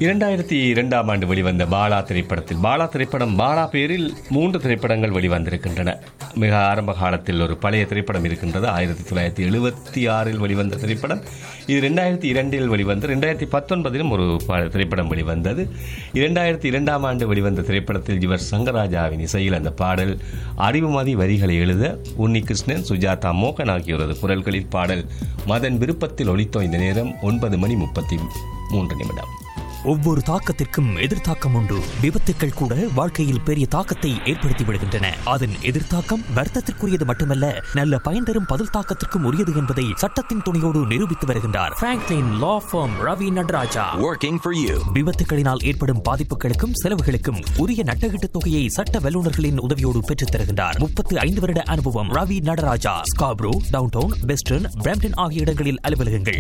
2002ஆம் ஆண்டு வெளிவந்த பாலா திரைப்படம் பாலா பேரில் 3 திரைப்படங்கள் வெளிவந்திருக்கின்றன. மிக ஆரம்ப காலத்தில் ஒரு பழைய திரைப்படம் இருக்கின்றது. 1976 வெளிவந்த திரைப்படம். இது 2002 வெளிவந்து 2019 ஒரு திரைப்படம் வெளிவந்தது. 2002ஆம் ஆண்டு வெளிவந்த திரைப்படத்தில் இவர் சங்கராஜாவின் இசையில் அந்த பாடல் அறிவுமதி வரிகளை எழுத உன்னிகிருஷ்ணன், சுஜாதா மோகன் ஆகியோரது குரல்களில் பாடல் மதன் விருப்பத்தில் ஒலித்தோய்ந்த நேரம் 9:33. ஒவ்வொரு தாக்கத்திற்கும் எதிர்த்தாக்கம் உண்டு. விபத்துக்கள் கூட வாழ்க்கையில் பெரிய தாக்கத்தை ஏற்படுத்தி விடுகின்றன. அதன் எதிர்த்தாக்கம் வருத்தத்திற்குரியது மட்டுமல்ல, நல்ல பயன் தரும் பதில் தாக்கத்திற்கும் உரியது என்பதை சட்டத்தின் துணையோடு நிரூபித்து வருகின்றார் Franklin law form Ravi Nataraja. Working for you. விபத்துகளினால் ஏற்படும் பாதிப்புகளுக்கும் செலவுகளுக்கும் உரிய நட்டகீட்டு தொகையை சட்ட வல்லுநர்களின் உதவியோடு பெற்றுத் தருகின்றார். 35 வருட அனுபவம். Ravi Nataraja. Scarborough, downtown, western, Brampton ஆகிய இடங்களில் அலுவலகங்கள்.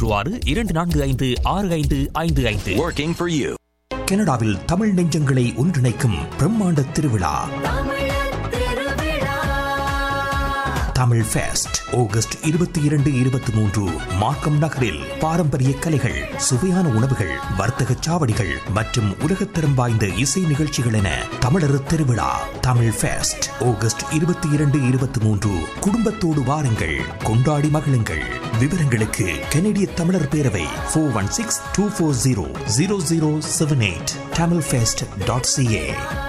416-245-6555. Working for you. கனடாவில் தமிழ் நெஞ்சங்களை ஒன்றிணைக்கும் பிரம்மாண்ட திருவிழா தமிழ் ஃபெஸ்ட் ஆகஸ்ட் 22-23 மார்க்கம் நகரில் பாரம்பரிய கலைகள், சுவையான உணவுகள், வர்த்தக சாவடிகள் மற்றும் உலகத்தரம் வாய்ந்த இசை நிகழ்ச்சிகள் என தமிழர் திருவிழா தமிழ் ஃபெஸ்ட் ஆகஸ்ட் 22-23. குடும்பத்தோடு வாருங்கள், கொண்டாடி மகிழுங்கள். விவரங்களுக்கு கனடிய தமிழர் பேரவை 416-240-0078 tamilfest.ca.